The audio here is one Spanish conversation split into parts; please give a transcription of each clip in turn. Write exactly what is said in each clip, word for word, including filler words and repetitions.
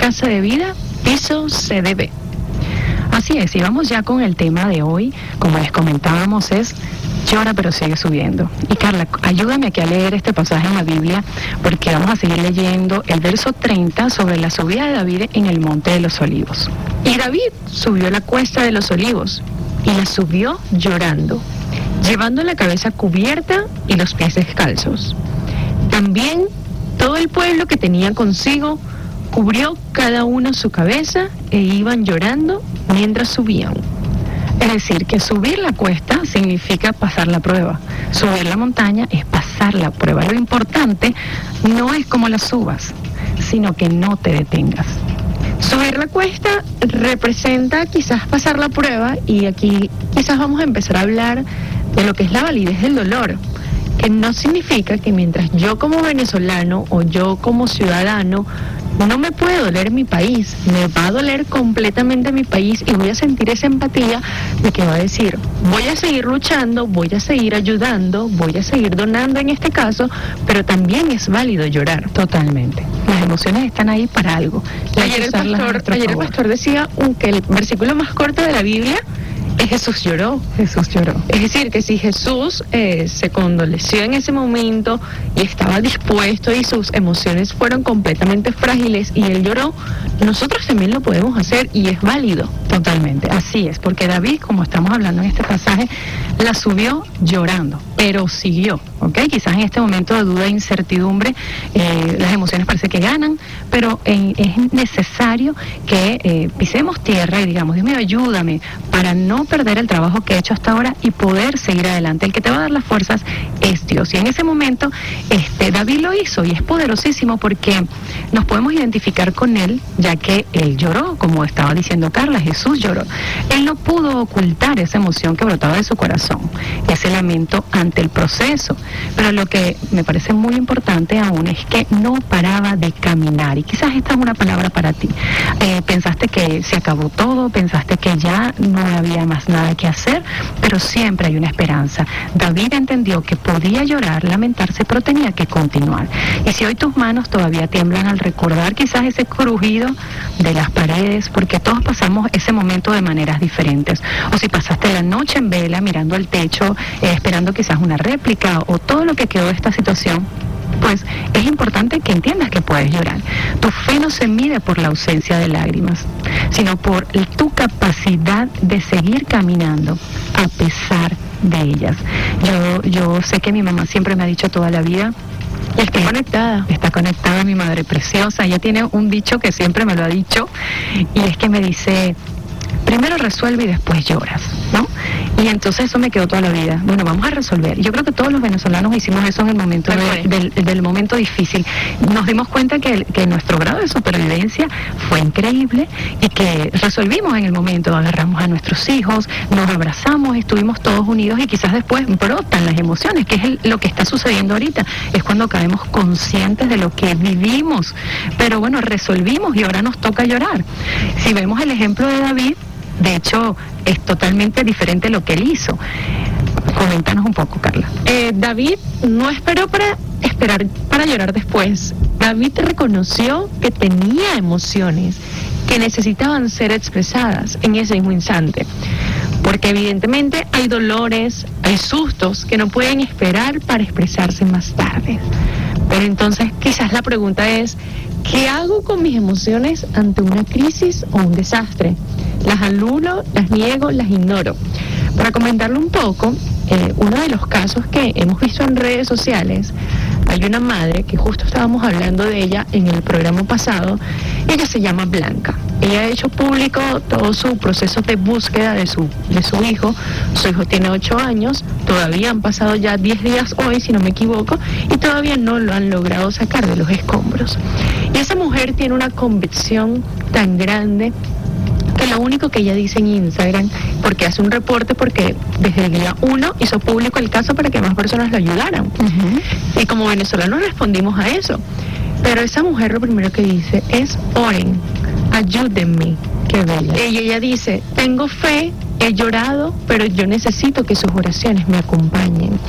clase de vida, piso C D B. Así es, y vamos ya con el tema de hoy, como les comentábamos, es llora pero sigue subiendo. Y Carla, ayúdame aquí a leer este pasaje en la Biblia, porque vamos a seguir leyendo el verso treinta sobre la subida de David en el Monte de los Olivos. Y David subió la cuesta de los Olivos, y la subió llorando, llevando la cabeza cubierta y los pies descalzos. También todo el pueblo que tenía consigo cubrió cada uno su cabeza e iban llorando mientras subían. Es decir, que subir la cuesta significa pasar la prueba. Subir la montaña es pasar la prueba. Lo importante no es cómo la subas, sino que no te detengas. Subir la cuesta representa quizás pasar la prueba, y aquí quizás vamos a empezar a hablar de lo que es la validez del dolor, que no significa que mientras yo como venezolano o yo como ciudadano no me puede doler mi país, me va a doler completamente mi país, y voy a sentir esa empatía de que va a decir, voy a seguir luchando, voy a seguir ayudando, voy a seguir donando en este caso, pero también es válido llorar. Totalmente. Las emociones están ahí para algo. Ayer el pastor, ayer el pastor decía un, que el versículo más corto de la Biblia es Jesús lloró. Jesús lloró. Es decir, que si Jesús eh, se condoleció en ese momento y estaba dispuesto y sus emociones fueron completamente frágiles y él lloró, nosotros también lo podemos hacer y es válido. Totalmente, así es, porque David, como estamos hablando en este pasaje, la subió llorando, pero siguió, ¿ok? Quizás en este momento de duda e incertidumbre, eh, las emociones parece que ganan, pero eh, es necesario que eh, pisemos tierra y digamos, Dios mío, ayúdame para no perder el trabajo que he hecho hasta ahora y poder seguir adelante. El que te va a dar las fuerzas es Dios. Y en ese momento, este, David lo hizo, y es poderosísimo porque nos podemos identificar con él, ya que él lloró, como estaba diciendo Carla, Jesús lloró. Él no pudo ocultar esa emoción que brotaba de su corazón, ese lamento ante el proceso. Pero lo que me parece muy importante aún es que no paraba de caminar. Y quizás esta es una palabra para ti. Eh, pensaste que se acabó todo, pensaste que ya no había más nada que hacer, pero siempre hay una esperanza. David entendió que podía llorar, lamentarse, pero tenía que continuar. Y si hoy tus manos todavía tiemblan al recordar quizás ese crujido de las paredes, porque todos pasamos ese momento de maneras diferentes, o si pasaste la noche en vela mirando al techo, eh, esperando quizás una réplica o todo lo que quedó de esta situación, pues es importante que entiendas que puedes llorar. Tu fe no se mide por la ausencia de lágrimas, sino por tu capacidad de seguir caminando a pesar de ellas. Yo, yo sé que mi mamá siempre me ha dicho toda la vida, está conectada. Está conectada, mi madre preciosa. Ella tiene un dicho que siempre me lo ha dicho, y es que me dice, primero resuelve y después lloras, ¿no? Y entonces eso me quedó toda la vida. Bueno, vamos a resolver. Yo creo que todos los venezolanos hicimos eso en el momento de, del, del momento difícil. Nos dimos cuenta que, que nuestro grado de supervivencia fue increíble y que resolvimos en el momento. Agarramos a nuestros hijos, nos abrazamos, estuvimos todos unidos, y quizás después brotan las emociones, que es el, lo que está sucediendo ahorita. Es cuando caemos conscientes de lo que vivimos. Pero bueno, resolvimos y ahora nos toca llorar. Si vemos el ejemplo de David, de hecho, es totalmente diferente lo que él hizo. Coméntanos un poco, Carla. Eh, David no esperó para esperar para llorar después. David reconoció que tenía emociones que necesitaban ser expresadas en ese mismo instante. Porque evidentemente hay dolores, hay sustos que no pueden esperar para expresarse más tarde. Pero entonces quizás la pregunta es, ¿qué hago con mis emociones ante una crisis o un desastre? Las anulo, las niego, las ignoro. Para comentarlo un poco, eh, uno de los casos que hemos visto en redes sociales, hay una madre que justo estábamos hablando de ella en el programa pasado. Ella se llama Blanca. Ella ha hecho público todo su proceso de búsqueda de su, de su hijo. Su hijo tiene ocho años, todavía han pasado ya diez días hoy, si no me equivoco, y todavía no lo han logrado sacar de los escombros. Y esa mujer tiene una convicción tan grande que lo único que ella dice en Instagram, porque hace un reporte, porque desde el día uno hizo público el caso para que más personas lo ayudaran. Uh-huh. Y como venezolanos respondimos a eso. Pero esa mujer lo primero que dice es, oren, ayúdenme. Qué bella. Y ella dice, tengo fe, he llorado, pero yo necesito que sus oraciones me acompañen.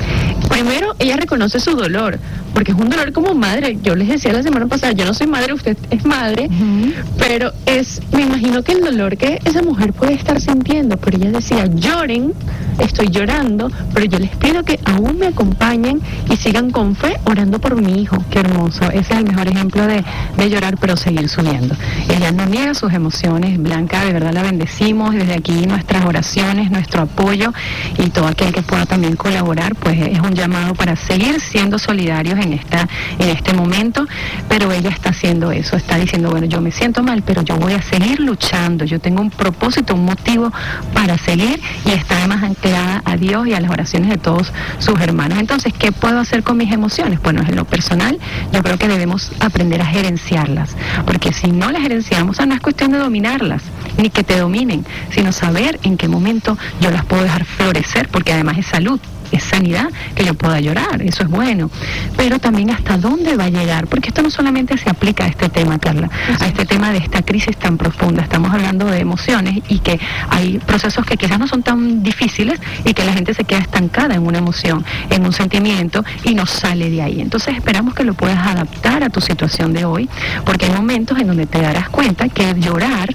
Primero, ella reconoce su dolor, porque es un dolor como madre. Yo les decía la semana pasada, yo no soy madre, usted es madre, uh-huh. pero es, me imagino que el dolor que esa mujer puede estar sintiendo, pero ella decía, lloren, estoy llorando, pero yo les pido que aún me acompañen y sigan con fe orando por mi hijo. Qué hermoso, ese es el mejor ejemplo de, de llorar, pero seguir subiendo. Ella no niega sus emociones. Blanca, de verdad la bendecimos, desde aquí nuestras oraciones, nuestro apoyo, y todo aquel que pueda también colaborar, pues es un llamado para seguir siendo solidarios en esta en este momento. Pero ella está haciendo eso, está diciendo, bueno, yo me siento mal, pero yo voy a seguir luchando, yo tengo un propósito, un motivo para seguir, y está además anclada a Dios y a las oraciones de todos sus hermanos. Entonces, ¿qué puedo hacer con mis emociones? Bueno, en lo personal, yo creo que debemos aprender a gerenciarlas, porque si no las gerenciamos, o sea, no es cuestión de dominarlas, ni que te dominen, sino saber en qué momento yo las puedo dejar florecer, porque además es salud, es sanidad que yo pueda llorar, eso es bueno, pero también hasta dónde va a llegar, porque esto no solamente se aplica a este tema, Carla, a este tema de esta crisis tan profunda. Estamos hablando de emociones y que hay procesos que quizás no son tan difíciles y que la gente se queda estancada en una emoción, en un sentimiento, y no sale de ahí. Entonces esperamos que lo puedas adaptar a tu situación de hoy, porque hay momentos en donde te darás cuenta que llorar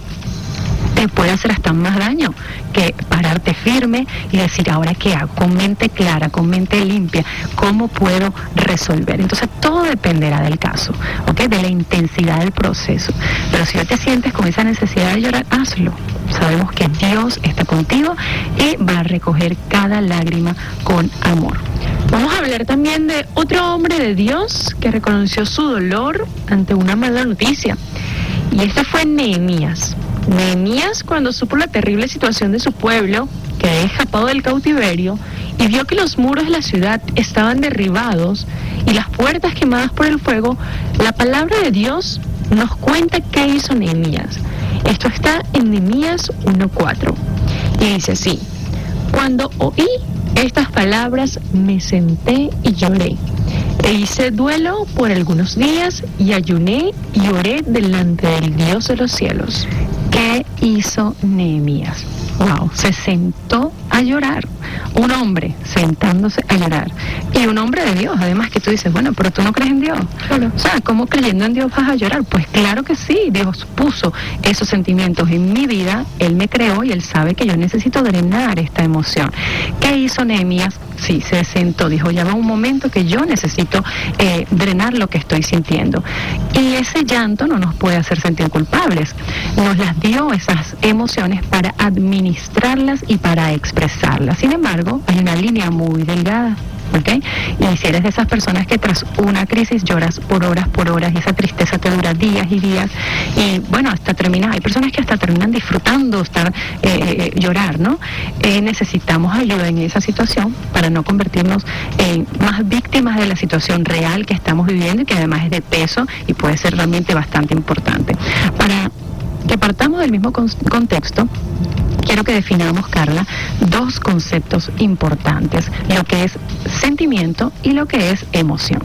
te puede hacer hasta más daño que pararte firme y decir, ahora qué hago, con mente clara, con mente limpia, cómo puedo resolver. Entonces todo dependerá del caso, ¿ok? De la intensidad del proceso. Pero si ya te sientes con esa necesidad de llorar, hazlo. Sabemos que Dios está contigo y va a recoger cada lágrima con amor. Vamos a hablar también de otro hombre de Dios que reconoció su dolor ante una mala noticia, y este fue Nehemías. Nehemías, cuando supo la terrible situación de su pueblo, que había escapado del cautiverio, y vio que los muros de la ciudad estaban derribados y las puertas quemadas por el fuego, la palabra de Dios nos cuenta qué hizo Nehemías. Esto está en Nehemías uno cuatro, y dice así: cuando oí estas palabras me senté y lloré, e hice duelo por algunos días, y ayuné y oré delante del Dios de los cielos. ¿Qué hizo Nehemías? Wow, se sentó a llorar. Un hombre sentándose a llorar. Y un hombre de Dios, además, que tú dices, bueno, pero tú no crees en Dios. Claro. O sea, ¿cómo creyendo en Dios vas a llorar? Pues claro que sí, Dios puso esos sentimientos en mi vida, Él me creó y Él sabe que yo necesito drenar esta emoción. ¿Qué hizo Nehemías? Sí, se sentó, dijo, ya va un momento que yo necesito eh, drenar lo que estoy sintiendo. Y ese llanto no nos puede hacer sentir culpables. Nos las dio esas emociones para administrarlas y para expresarlas. Sin embargo, hay una línea muy delgada, ¿ok? Y si eres de esas personas que tras una crisis lloras por horas, por horas, y esa tristeza te dura días y días, y bueno, hasta terminas, hay personas que hasta terminan disfrutando estar, eh, llorar, ¿no? Eh, necesitamos ayuda en esa situación para no convertirnos en más víctimas de la situación real que estamos viviendo, y que además es de peso y puede ser realmente bastante importante. Para que partamos del mismo con- contexto, quiero que definamos, Carla, dos conceptos importantes, lo que es sentimiento y lo que es emoción.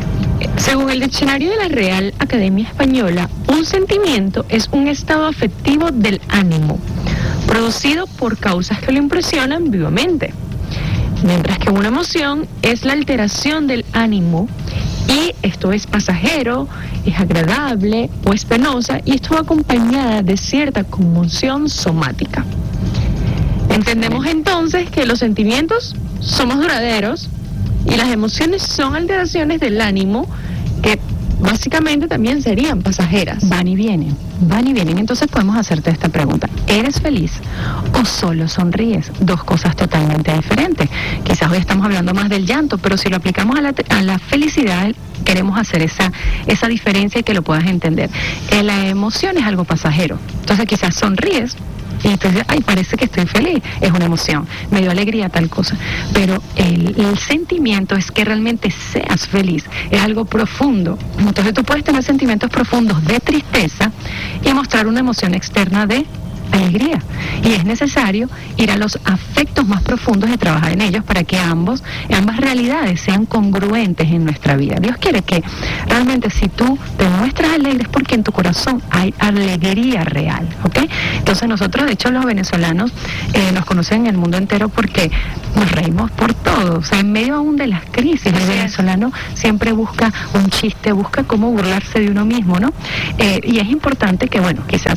Según el diccionario de la Real Academia Española, un sentimiento es un estado afectivo del ánimo, producido por causas que lo impresionan vivamente, mientras que una emoción es la alteración del ánimo, y esto es pasajero, es agradable o es penosa, y esto va acompañada de cierta conmoción somática. Entendemos entonces que los sentimientos somos duraderos y las emociones son alteraciones del ánimo que básicamente también serían pasajeras. Van y vienen, van y vienen. Entonces podemos hacerte esta pregunta: ¿eres feliz o solo sonríes? Dos cosas totalmente diferentes. Quizás hoy estamos hablando más del llanto, pero si lo aplicamos a la, a la felicidad, queremos hacer esa, esa diferencia y que lo puedas entender. Eh, la emoción es algo pasajero. Entonces quizás sonríes y entonces, ay, parece que estoy feliz, es una emoción, me dio alegría tal cosa, pero el, el sentimiento es que realmente seas feliz, es algo profundo. Entonces tú puedes tener sentimientos profundos de tristeza y mostrar una emoción externa de alegría. Y es necesario ir a los afectos más profundos y trabajar en ellos para que ambos, ambas realidades sean congruentes en nuestra vida. Dios quiere que realmente si tú te muestras alegre es porque en tu corazón hay alegría real, ¿ok? Entonces nosotros, de hecho, los venezolanos eh, nos conocen en el mundo entero porque nos reímos por todo. O sea, en medio aún de las crisis, el venezolano siempre busca un chiste, busca cómo burlarse de uno mismo, ¿no? Eh, y es importante que, bueno, quizás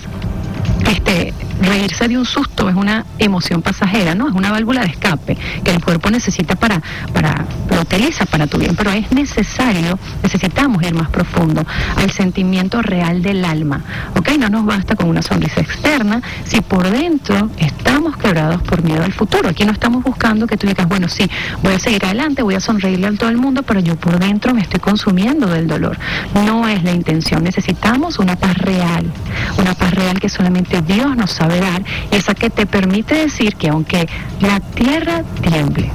este reírse de un susto es una emoción pasajera, ¿no? Es una válvula de escape que el cuerpo necesita para, para, lo utiliza para tu bien, pero es necesario, necesitamos ir más profundo al sentimiento real del alma, ¿ok? No nos basta con una sonrisa externa si por dentro estamos quebrados por miedo al futuro. Aquí no estamos buscando que tú digas, bueno, sí, voy a seguir adelante, voy a sonreírle a todo el mundo, pero yo por dentro me estoy consumiendo del dolor. No es la intención, necesitamos una paz real, una paz real que solamente Dios nos sabe dar, y esa que te permite decir que aunque la tierra tiemble,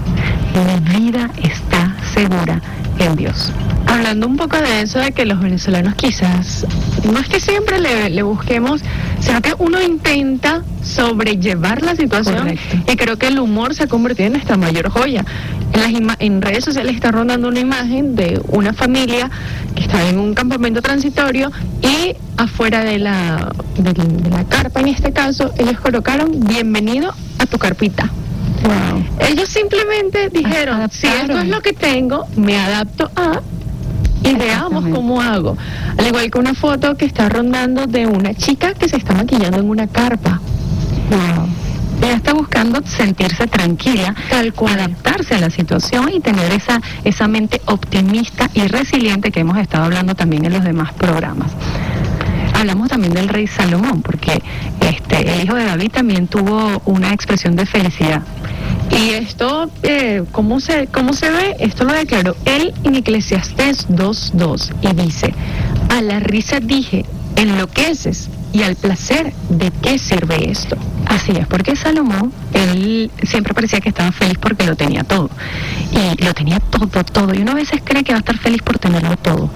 mi vida está segura en Dios. Hablando un poco de eso, de que los venezolanos quizás, no es que siempre le, le busquemos, sino que uno intenta sobrellevar la situación. Correcto. Y creo que el humor se ha convertido en nuestra mayor joya. En, las ima- en redes sociales está rondando una imagen de una familia que estaba en un campamento transitorio y afuera de la, de, de la carpa, en este caso, ellos colocaron bienvenido a tu carpita. Wow. Ellos simplemente dijeron, si esto es lo que tengo, me adapto a y veamos cómo hago. Al igual que una foto que está rondando de una chica que se está maquillando en una carpa. Wow. Ella está buscando sentirse tranquila, tal cual, adaptarse a la situación y tener esa, esa mente optimista y resiliente que hemos estado hablando también en los demás programas. Hablamos también del rey Salomón, porque este, el hijo de David también tuvo una expresión de felicidad. Y esto, eh, ¿cómo se, cómo se ve? Esto lo declaró él en Eclesiastés dos dos y dice, a la risa dije, enloqueces, y al placer, ¿de qué sirve esto? Así es, porque Salomón, él siempre parecía que estaba feliz porque lo tenía todo. Y lo tenía todo, todo. Y uno a veces cree que va a estar feliz por tenerlo todo.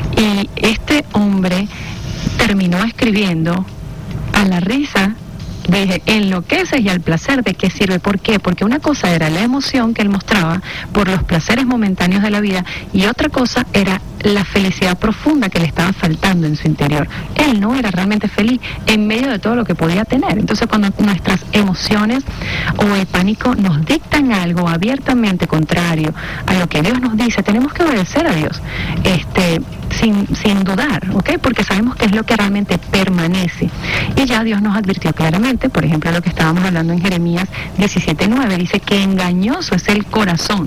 Y este hombre terminó escribiendo, a la risa dije, enloqueces y al placer, ¿de qué sirve? ¿Por qué? Porque una cosa era la emoción que él mostraba por los placeres momentáneos de la vida y otra cosa era la felicidad profunda que le estaba faltando en su interior. Él no era realmente feliz en medio de todo lo que podía tener. Entonces, cuando nuestras emociones o el pánico nos dictan algo abiertamente contrario a lo que Dios nos dice, tenemos que obedecer a Dios, este, sin, sin dudar, ¿ok? Porque sabemos que es lo que realmente permanece. Y ya Dios nos advirtió claramente, por ejemplo, lo que estábamos hablando en Jeremías diecisiete nueve, dice que engañoso es el corazón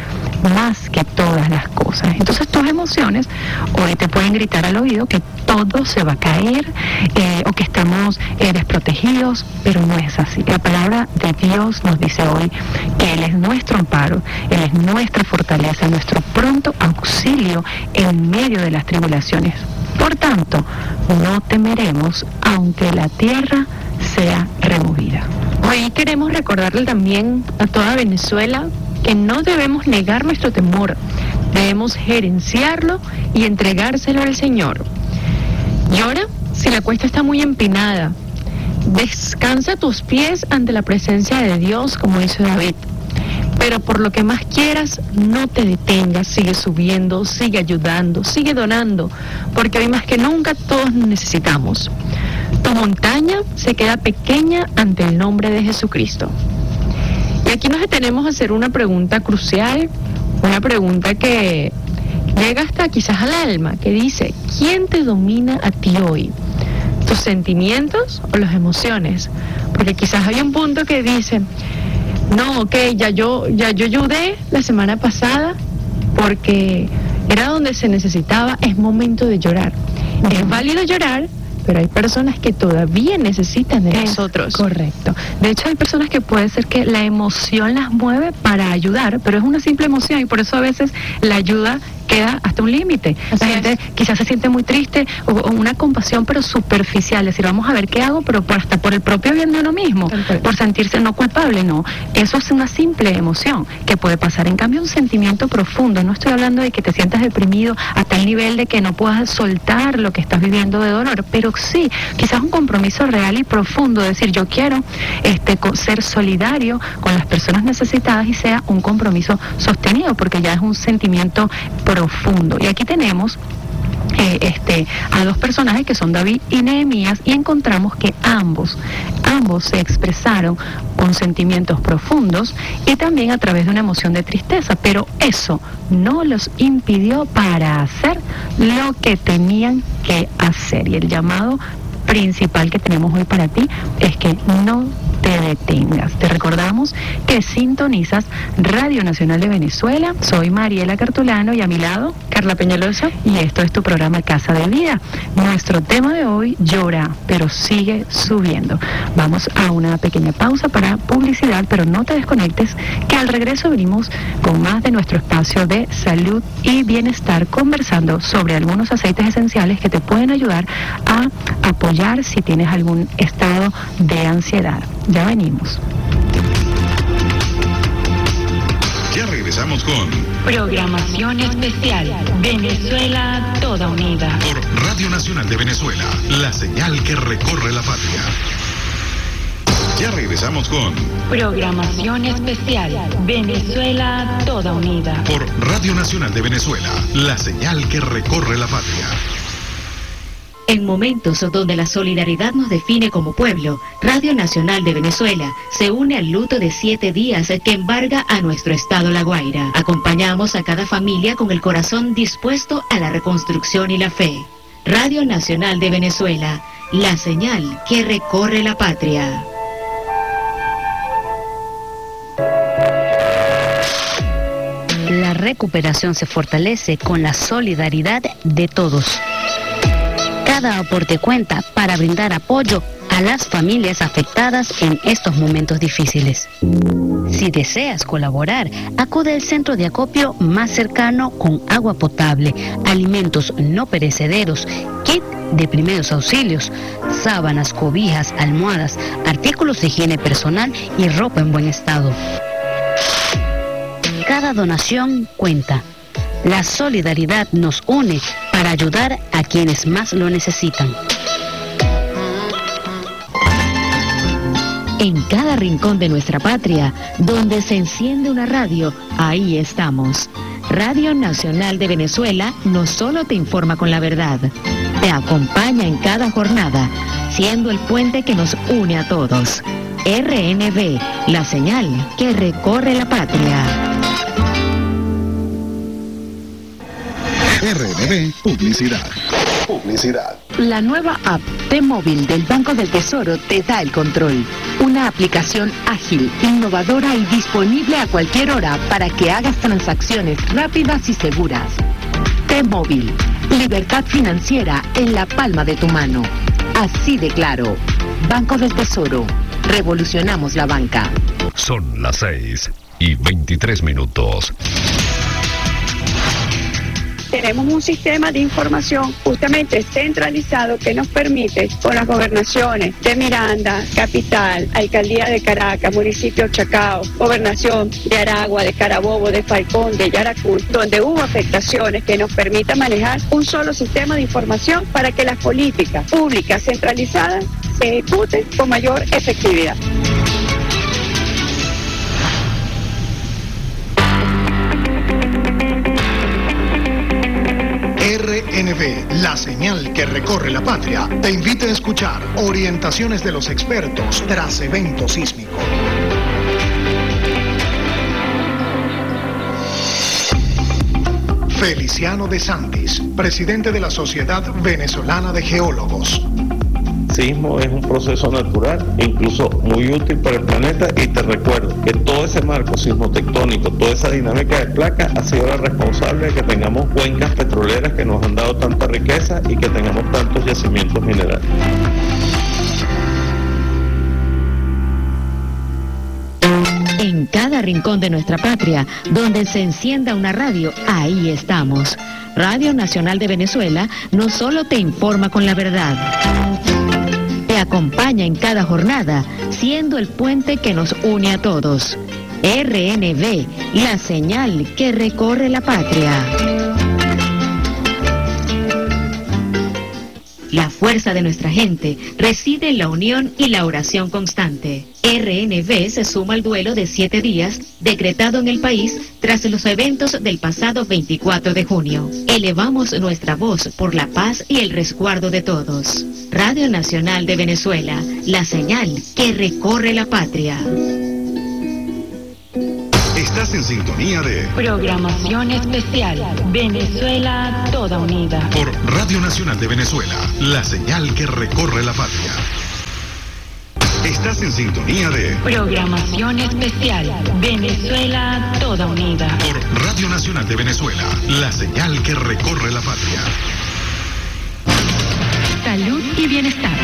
más que todas las cosas. Entonces tus emociones hoy te pueden gritar al oído que todo se va a caer eh, o que estamos eh, desprotegidos, pero no es así. La palabra de Dios nos dice hoy que Él es nuestro amparo, Él es nuestra fortaleza, nuestro pronto auxilio en medio de las tribulaciones. Por tanto, no temeremos aunque la tierra sea removida. Hoy queremos recordarle también a toda Venezuela que no debemos negar nuestro temor, debemos gerenciarlo y entregárselo al Señor. Llora si la cuesta está muy empinada, descansa tus pies ante la presencia de Dios, como hizo David. Pero por lo que más quieras, no te detengas, sigue subiendo, sigue ayudando, sigue donando, porque hoy más que nunca todos necesitamos. Tu montaña se queda pequeña ante el nombre de Jesucristo. Y aquí nos detenemos a hacer una pregunta crucial, una pregunta que llega hasta quizás al alma, que dice, ¿quién te domina a ti hoy? ¿Tus sentimientos o las emociones? Porque quizás hay un punto que dice, no, ok, ya yo, ya yo ayudé la semana pasada porque era donde se necesitaba, es momento de llorar. Es válido llorar, pero hay personas que todavía necesitan de es nosotros. Correcto. De hecho, hay personas que puede ser que la emoción las mueve para ayudar, pero es una simple emoción y por eso a veces la ayuda queda hasta un límite. La gente quizás se siente muy triste o, o una compasión pero superficial, es decir, vamos a ver qué hago, pero por, hasta por el propio bien de uno mismo, por sentirse no culpable, no. Eso es una simple emoción que puede pasar. En cambio, un sentimiento profundo, no estoy hablando de que te sientas deprimido a tal nivel de que no puedas soltar lo que estás viviendo de dolor, pero sí, quizás un compromiso real y profundo, de decir, yo quiero este, ser solidario con las personas necesitadas y sea un compromiso sostenido, porque ya es un sentimiento profundo. Y aquí tenemos Eh, este, a dos personajes que son David y Nehemías, y encontramos que ambos, ambos se expresaron con sentimientos profundos y también a través de una emoción de tristeza, pero eso no los impidió para hacer lo que tenían que hacer. Y el llamado principal que tenemos hoy para ti es que no te detengas. Te recordamos que sintonizas Radio Nacional de Venezuela. Soy Mariela Cartulano y a mi lado Carla Peñalosa, y esto es tu programa Casa de Vida. Nuestro tema de hoy, llora, pero sigue subiendo. Vamos a una pequeña pausa para publicidad, pero no te desconectes, que al regreso venimos con más de nuestro espacio de salud y bienestar, conversando sobre algunos aceites esenciales que te pueden ayudar a apoyar si tienes algún estado de ansiedad. Ya venimos. Ya regresamos con Programación Especial Venezuela Toda Unida por Radio Nacional de Venezuela, la señal que recorre la patria. Ya regresamos con Programación Especial Venezuela Toda Unida por Radio Nacional de Venezuela, la señal que recorre la patria. En momentos donde la solidaridad nos define como pueblo, Radio Nacional de Venezuela se une al luto de siete días que embarga a nuestro estado La Guaira. Acompañamos a cada familia con el corazón dispuesto a la reconstrucción y la fe. Radio Nacional de Venezuela, la señal que recorre la patria. La recuperación se fortalece con la solidaridad de todos. Cada aporte cuenta para brindar apoyo a las familias afectadas en estos momentos difíciles. Si deseas colaborar, acude al centro de acopio más cercano con agua potable, alimentos no perecederos, kit de primeros auxilios, sábanas, cobijas, almohadas, artículos de higiene personal y ropa en buen estado. Cada donación cuenta. La solidaridad nos une para ayudar a quienes más lo necesitan. En cada rincón de nuestra patria, donde se enciende una radio, ahí estamos. Radio Nacional de Venezuela no solo te informa con la verdad, te acompaña en cada jornada, siendo el puente que nos une a todos. R N V, la señal que recorre la patria. R N V Publicidad. Publicidad. La nueva app T-Móvil del Banco del Tesoro te da el control. Una aplicación ágil, innovadora y disponible a cualquier hora para que hagas transacciones rápidas y seguras. T-Móvil, libertad financiera en la palma de tu mano. Así de claro. Banco del Tesoro. Revolucionamos la banca. Son las seis y veintitrés minutos. Tenemos un sistema de información justamente centralizado que nos permite, con las gobernaciones de Miranda, Capital, Alcaldía de Caracas, Municipio de Chacao, Gobernación de Aragua, de Carabobo, de Falcón, de Yaracuy, donde hubo afectaciones, que nos permita manejar un solo sistema de información para que las políticas públicas centralizadas se ejecuten con mayor efectividad. R N V, la señal que recorre la patria, te invita a escuchar orientaciones de los expertos tras evento sísmico. Feliciano de Santis, presidente de la Sociedad Venezolana de Geólogos. Sismo es un proceso natural, incluso muy útil para el planeta, y te recuerdo que todo ese marco sismotectónico, toda esa dinámica de placas ha sido la responsable de que tengamos cuencas petroleras que nos han dado tanta riqueza y que tengamos tantos yacimientos minerales. En En cada rincón de nuestra patria, donde se encienda una radio, ahí estamos. Radio Nacional de Venezuela no solo te informa con la verdad, te acompaña en cada jornada, siendo el puente que nos une a todos. R N V, la señal que recorre la patria. La fuerza de nuestra gente reside en la unión y la oración constante. R N V se suma al duelo de siete días decretado en el país tras los eventos del pasado veinticuatro de junio. Elevamos nuestra voz por la paz y el resguardo de todos. Radio Nacional de Venezuela, la señal que recorre la patria. Estás en sintonía de Programación Especial Venezuela Toda Unida por Radio Nacional de Venezuela, la señal que recorre la patria. Estás en sintonía de Programación Especial Venezuela Toda Unida por Radio Nacional de Venezuela, la señal que recorre la patria. Salud y bienestar.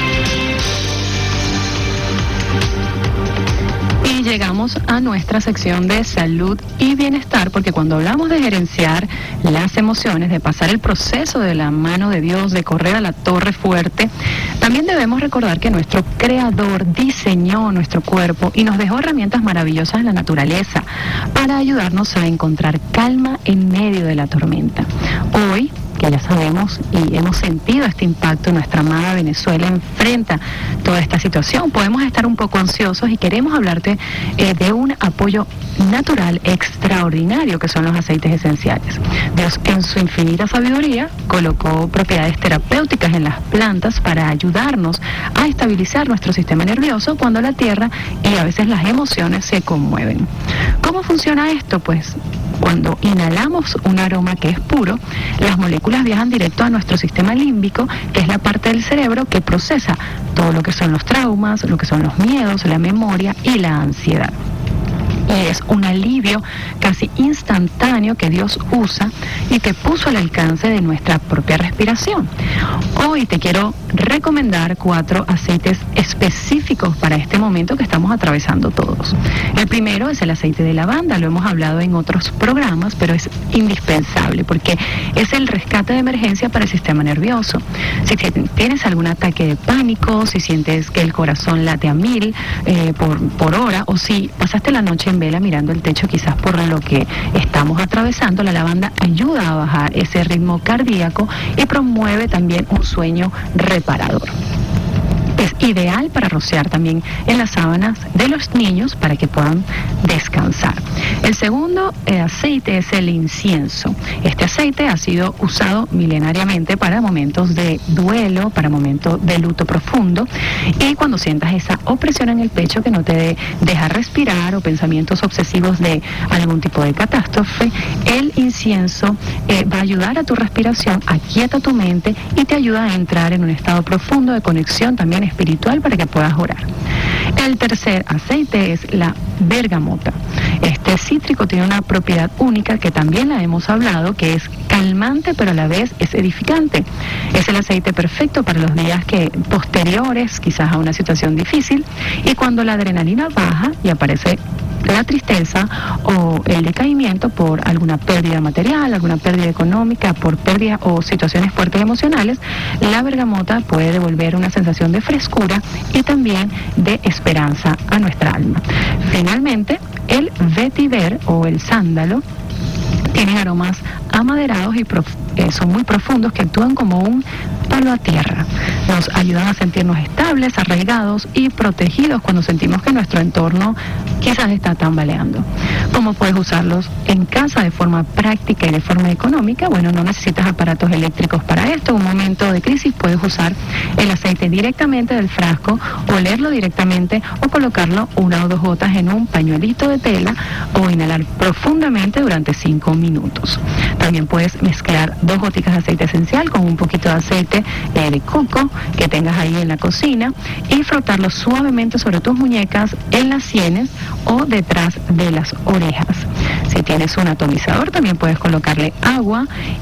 Y llegamos a nuestra sección de salud y bienestar, porque cuando hablamos de gerenciar las emociones, de pasar el proceso de la mano de Dios, de correr a la torre fuerte, también debemos recordar que nuestro Creador diseñó nuestro cuerpo y nos dejó herramientas maravillosas en la naturaleza para ayudarnos a encontrar calma en medio de la tormenta. Hoy, que ya sabemos y hemos sentido este impacto, nuestra amada Venezuela enfrenta toda esta situación, podemos estar un poco ansiosos y queremos hablarte eh, de un apoyo natural extraordinario que son los aceites esenciales. Dios, en su infinita sabiduría, colocó propiedades terapéuticas en las plantas para ayudarnos a estabilizar nuestro sistema nervioso cuando la tierra y a veces las emociones se conmueven. ¿Cómo funciona esto? Pues cuando inhalamos un aroma que es puro, las moléculas viajan directo a nuestro sistema límbico, que es la parte del cerebro que procesa todo lo que son los traumas, lo que son los miedos, la memoria y la ansiedad. Y es un alivio casi instantáneo que Dios usa y que puso al alcance de nuestra propia respiración. Hoy te quiero recomendar cuatro aceites específicos para este momento que estamos atravesando todos. El primero es el aceite de lavanda, lo hemos hablado en otros programas, pero es indispensable porque es el rescate de emergencia para el sistema nervioso. Si tienes algún ataque de pánico, si sientes que el corazón late a mil eh, por, por hora, o si pasaste la noche en vela mirando el techo quizás por lo que estamos atravesando, la lavanda ayuda a bajar ese ritmo cardíaco y promueve también un sueño reparador. Es ideal para rociar también en las sábanas de los niños para que puedan descansar. El segundo eh, aceite es el incienso. Este aceite ha sido usado milenariamente para momentos de duelo, para momentos de luto profundo, y cuando sientas esa opresión en el pecho que no te de, deja respirar o pensamientos obsesivos de algún tipo de catástrofe, el incienso eh, va a ayudar a tu respiración, aquieta tu mente y te ayuda a entrar en un estado profundo de conexión también espiritual para que puedas orar. El tercer aceite es la bergamota. Este cítrico tiene una propiedad única que también la hemos hablado, que es calmante pero a la vez es edificante. Es el aceite perfecto para los días que posteriores quizás a una situación difícil, y cuando la adrenalina baja y aparece la tristeza o el decaimiento por alguna pérdida material, alguna pérdida económica, por pérdida o situaciones fuertes emocionales, la bergamota puede devolver una sensación de frescura y también de esperanza a nuestra alma. Finalmente, el vetiver o el sándalo tienen aromas amaderados y prof- eh, son muy profundos que actúan como un palo a tierra. Nos ayudan a sentirnos estables, arraigados y protegidos cuando sentimos que nuestro entorno quizás está tambaleando. ¿Cómo puedes usarlos en casa de forma práctica y de forma económica? Bueno, no necesitas aparatos eléctricos para esto. En un momento de crisis puedes usar el aceite directamente del frasco, olerlo directamente o colocarlo una o dos gotas en un pañuelito de tela o inhalar profundamente durante cinco minutos. También puedes mezclar dos goticas de aceite esencial con un poquito de aceite eh, de coco que tengas ahí en la cocina y frotarlo suavemente sobre tus muñecas, en las sienes o detrás de las orejas. Si tienes un atomizador, también puedes colocarle agua y eh,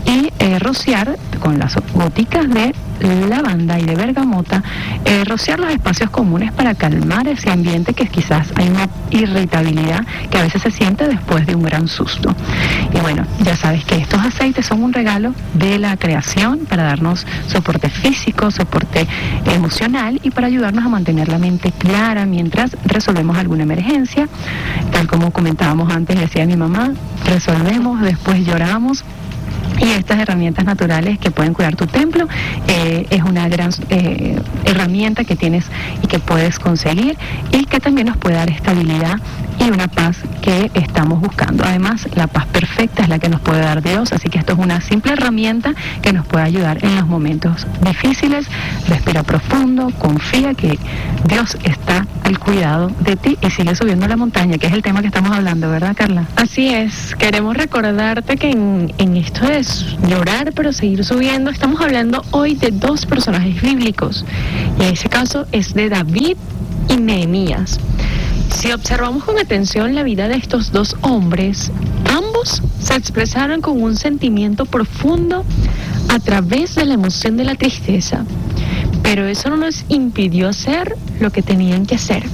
eh, rociar con las goticas de lavanda y de bergamota, eh, rociar los espacios comunes para calmar ese ambiente que quizás hay una irritabilidad que a veces se siente después de un gran susto. Y bueno, ya sabes que estos aceites son un regalo de la creación para darnos soporte físico, soporte emocional y para ayudarnos a mantener la mente clara mientras resolvemos alguna emergencia. Tal como comentábamos antes, decía mi mamá, resolvemos, después lloramos. Y estas herramientas naturales que pueden cuidar tu templo eh, es una gran eh, herramienta que tienes y que puedes conseguir y que también nos puede dar estabilidad y una paz que estamos buscando. Además, la paz perfecta es la que nos puede dar Dios, así que esto es una simple herramienta que nos puede ayudar en los momentos difíciles. Respira profundo, confía que Dios está al cuidado de ti y sigue subiendo la montaña, que es el tema que estamos hablando, ¿verdad, Carla? Así es, queremos recordarte que en, en esto de llorar pero seguir subiendo, estamos hablando hoy de dos personajes bíblicos y en ese caso es de David y Nehemías. Si observamos con atención la vida de estos dos hombres, ambos se expresaron con un sentimiento profundo a través de la emoción de la tristeza, pero eso no nos impidió hacer lo que tenían que hacer.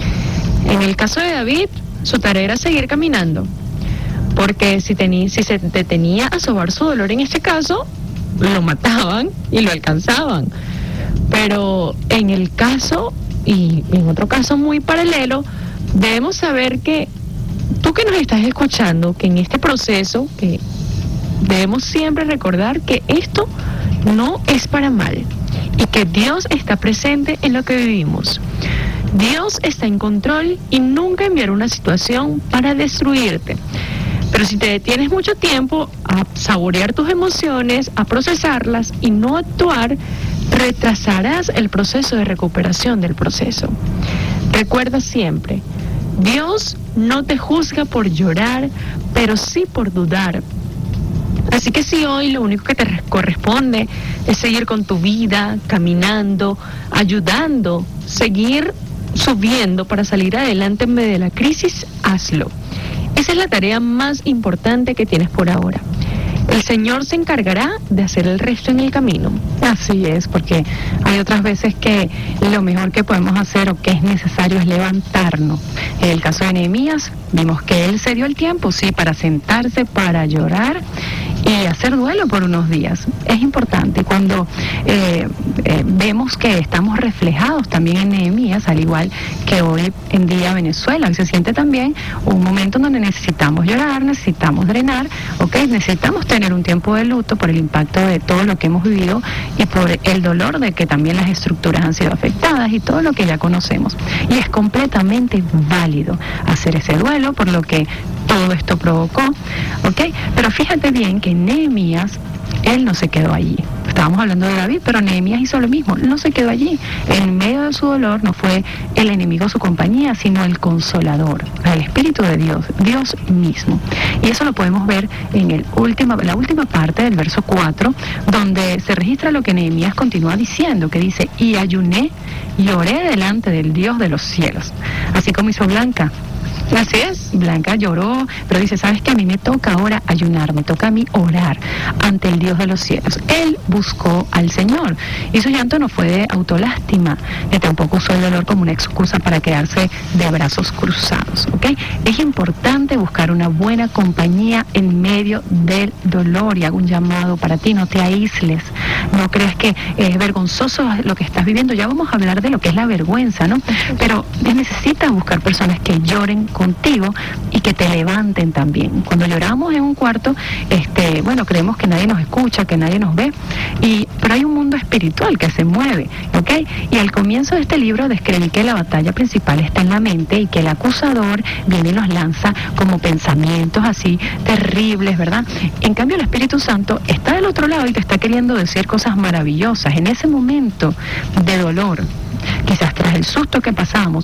En el caso de David, su tarea era seguir caminando, porque si, tenía, si se detenía a sobar su dolor en este caso, lo mataban y lo alcanzaban. Pero en el caso, y en otro caso muy paralelo, debemos saber que tú que nos estás escuchando, que en este proceso, que debemos siempre recordar que esto no es para mal y que Dios está presente en lo que vivimos. Dios está en control y nunca enviará una situación para destruirte. Pero si te detienes mucho tiempo a saborear tus emociones, a procesarlas y no actuar, retrasarás el proceso de recuperación del proceso. Recuerda siempre, Dios no te juzga por llorar, pero sí por dudar. Así que si hoy lo único que te corresponde es seguir con tu vida, caminando, ayudando, seguir subiendo para salir adelante en medio de la crisis, hazlo. Esa es la tarea más importante que tienes por ahora. El Señor se encargará de hacer el resto en el camino. Así es, porque hay otras veces que lo mejor que podemos hacer o que es necesario es levantarnos. En el caso de Nehemías, vimos que él se dio el tiempo, sí, para sentarse, para llorar y hacer duelo por unos días. Es importante cuando eh, eh, vemos que estamos reflejados también en Nehemías, al igual que hoy en día Venezuela. Se siente también un momento donde necesitamos llorar, necesitamos drenar, ¿ok? Necesitamos tener un tiempo de luto por el impacto de todo lo que hemos vivido y por el dolor de que también las estructuras han sido afectadas y todo lo que ya conocemos. Y es completamente válido hacer ese duelo por lo que todo esto provocó, ¿ok? Pero fíjate bien que Nehemías, él no se quedó allí. Estábamos hablando de David, pero Nehemías hizo lo mismo, no se quedó allí. En medio de su dolor no fue el enemigo su compañía, sino el consolador, el Espíritu de Dios, Dios mismo. Y eso lo podemos ver en el última, la última parte del verso cuatro, donde se registra lo que Nehemías continúa diciendo, que dice, y ayuné y oré delante del Dios de los cielos, así como hizo Blanca. Así es. Blanca lloró, pero dice, ¿sabes qué? A mí me toca ahora ayunar, me toca a mí orar ante el Dios de los cielos. Él buscó al Señor y su llanto no fue de autolástima, ni tampoco usó el dolor como una excusa para quedarse de brazos cruzados, ¿ok? Es importante buscar una buena compañía en medio del dolor y hago un llamado para ti, no te aísles, no creas que es vergonzoso lo que estás viviendo, ya vamos a hablar de lo que es la vergüenza, ¿no? Pero necesitas buscar personas que lloren contigo y que te levanten también. Cuando lloramos en un cuarto, este, bueno, creemos que nadie nos escucha, que nadie nos ve, y, pero hay un mundo espiritual que se mueve, ¿ok? Y al comienzo de este libro describí que la batalla principal está en la mente y que el acusador viene y nos lanza como pensamientos así terribles, ¿verdad? En cambio el Espíritu Santo está del otro lado y te está queriendo decir cosas maravillosas. En ese momento de dolor, quizás tras el susto que pasamos,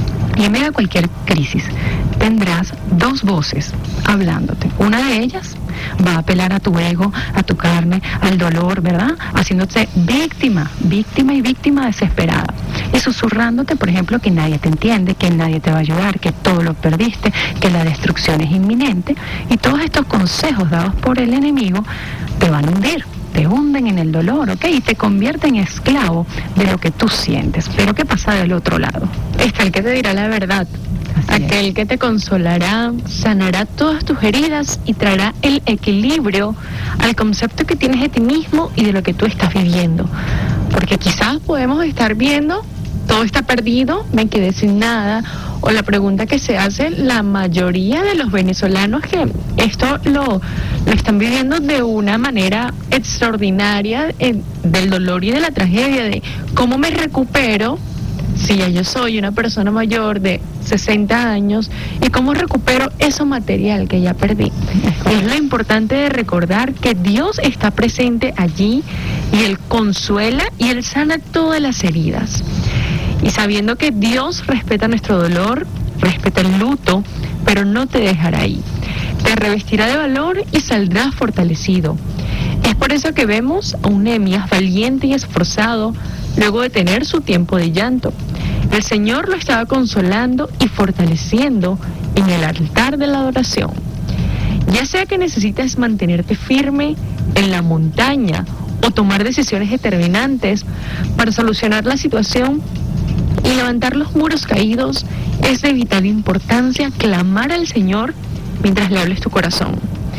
y en medio de cualquier crisis, tendrás dos voces hablándote. Una de ellas va a apelar a tu ego, a tu carne, al dolor, ¿verdad? Haciéndote víctima, víctima y víctima desesperada. y susurrándote, por ejemplo, que nadie te entiende, que nadie te va a ayudar, que todo lo perdiste, que la destrucción es inminente, y todos estos consejos dados por el enemigo te van a hundir, te hunden en el dolor, ¿ok? Y te convierten en esclavo de lo que tú sientes. Pero ¿qué pasa del otro lado? Está el que te dirá la verdad, Así aquel es. que te consolará, sanará todas tus heridas y traerá el equilibrio al concepto que tienes de ti mismo y de lo que tú estás viviendo. Porque quizás podemos estar viendo, todo está perdido, me quedé sin nada, o la pregunta que se hace la mayoría de los venezolanos, que esto lo, lo están viviendo de una manera extraordinaria, eh, del dolor y de la tragedia, de cómo me recupero si ya yo soy una persona mayor de sesenta años, y cómo recupero eso material que ya perdí. Es lo importante de recordar que Dios está presente allí, y Él consuela y Él sana todas las heridas. Y sabiendo que Dios respeta nuestro dolor, respeta el luto, pero no te dejará ahí. Te revestirá de valor y saldrás fortalecido. Es por eso que vemos a un Nehemías valiente y esforzado luego de tener su tiempo de llanto. El Señor lo estaba consolando y fortaleciendo en el altar de la adoración. Ya sea que necesites mantenerte firme en la montaña o tomar decisiones determinantes para solucionar la situación y levantar los muros caídos, es de vital importancia clamar al Señor mientras le hables tu corazón.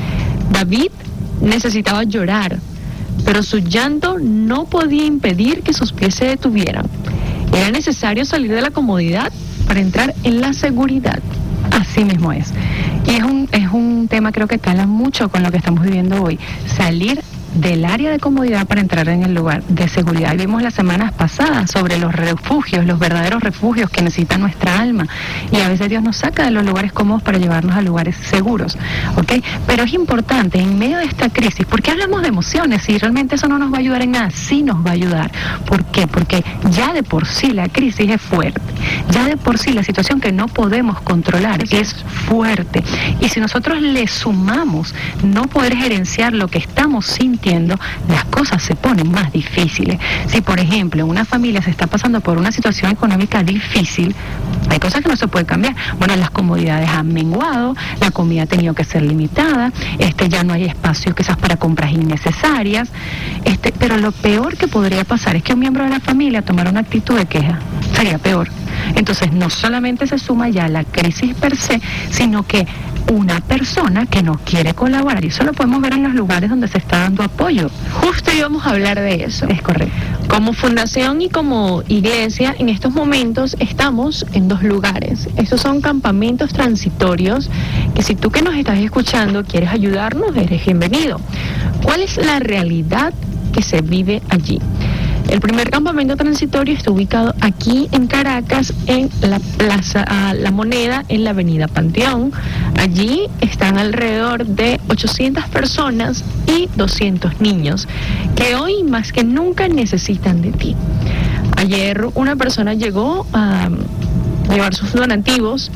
David necesitaba llorar, pero su llanto no podía impedir que sus pies se detuvieran. Era necesario salir de la comodidad para entrar en la seguridad. Así mismo es. Y es un, es un tema, creo que cala mucho con lo que estamos viviendo hoy. Salir del área de comodidad para entrar en el lugar de seguridad. Vimos las semanas pasadas sobre los refugios, los verdaderos refugios que necesita nuestra alma, y a veces Dios nos saca de los lugares cómodos para llevarnos a lugares seguros, ¿ok? Pero es importante en medio de esta crisis, ¿por qué hablamos de emociones? Si realmente eso no nos va a ayudar en nada, sí nos va a ayudar. ¿Por qué? Porque ya de por sí la crisis es fuerte, ya de por sí la situación que no podemos controlar es fuerte, y si nosotros le sumamos no poder gerenciar lo que estamos sintiendo, las cosas se ponen más difíciles. Si, por ejemplo, una familia se está pasando por una situación económica difícil, hay cosas que no se pueden cambiar. Bueno, las comodidades han menguado, la comida ha tenido que ser limitada, este, ya no hay espacio quizás para compras innecesarias, este, pero lo peor que podría pasar es que un miembro de la familia tomara una actitud de queja. Sería peor. Entonces, no solamente se suma ya la crisis per se, sino que una persona que no quiere colaborar, y eso lo podemos ver en los lugares donde se está dando apoyo. Justo íbamos a hablar de eso. Es correcto. Como fundación y como iglesia, en estos momentos estamos en dos lugares. Estos son campamentos transitorios, que si tú que nos estás escuchando quieres ayudarnos, eres bienvenido. ¿Cuál es la realidad que se vive allí? El primer campamento transitorio está ubicado aquí en Caracas, en la Plaza uh, La Moneda, en la Avenida Panteón. Allí están alrededor de ochocientas personas y doscientos niños que hoy más que nunca necesitan de ti. Ayer una persona llegó a llevar sus donativos,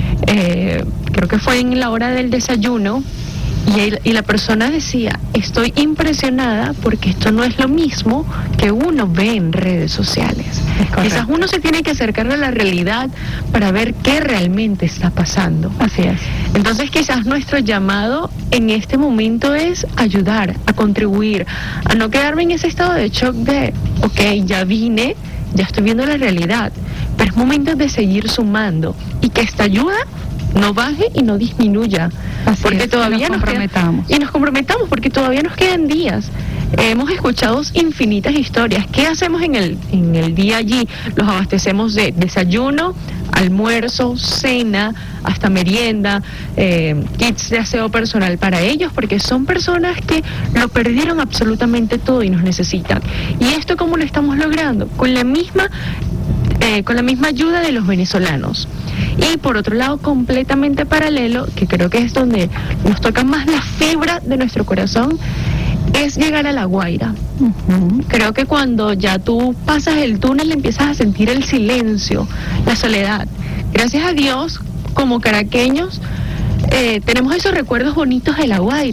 eh, creo que fue en la hora del desayuno, Y, el, y la persona decía, estoy impresionada porque esto no es lo mismo que uno ve en redes sociales. Quizás uno se tiene que acercar a la realidad para ver qué realmente está pasando. Así es. Entonces quizás nuestro llamado en este momento es ayudar, a contribuir, a no quedarme en ese estado de shock de, ok, ya vine, ya estoy viendo la realidad, pero es momento de seguir sumando y que esta ayuda no baje y no disminuya. Así porque es, todavía nos nos comprometamos. Queda, y nos comprometamos porque todavía nos quedan días. Eh, hemos escuchado infinitas historias. ¿Qué hacemos en el, en el día allí? Los abastecemos de desayuno, almuerzo, cena, hasta merienda, eh, kits de aseo personal para ellos, porque son personas que lo perdieron absolutamente todo y nos necesitan. ¿Y esto cómo lo estamos logrando? Con la misma Eh, con la misma ayuda de los venezolanos. Y por otro lado, completamente paralelo, que creo que es donde nos toca más la fibra de nuestro corazón, es llegar a La Guaira. Uh-huh. Creo que cuando ya tú pasas el túnel empiezas a sentir el silencio, la soledad. Gracias a Dios, como caraqueños, eh, tenemos esos recuerdos bonitos de La Guaira,